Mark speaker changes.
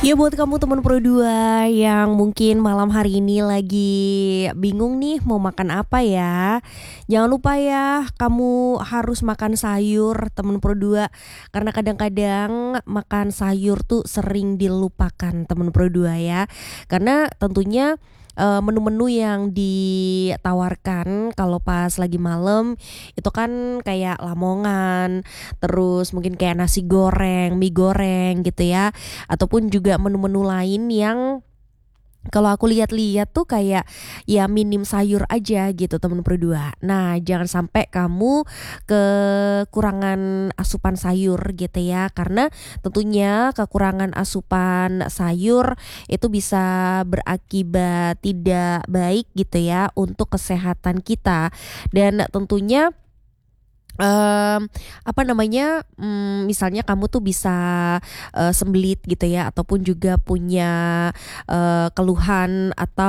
Speaker 1: Ya buat kamu teman Pro 2 yang mungkin malam hari ini lagi bingung nih mau makan apa ya. Jangan lupa ya, kamu harus makan sayur teman Pro 2. Karena kadang-kadang makan sayur tuh sering dilupakan teman Pro 2 ya. Karena tentunya menu-menu yang ditawarkan kalau pas lagi malam itu kan kayak lamongan, terus mungkin kayak nasi goreng, mie goreng gitu ya, ataupun juga menu-menu lain yang kalau aku lihat-lihat tuh kayak ya minim sayur aja gitu temen berdua. Nah, jangan sampai kamu kekurangan asupan sayur gitu ya, karena tentunya kekurangan asupan sayur itu bisa berakibat tidak baik gitu ya untuk kesehatan kita. Dan tentunya apa namanya, misalnya kamu tuh bisa, sembelit gitu ya ataupun juga punya, keluhan atau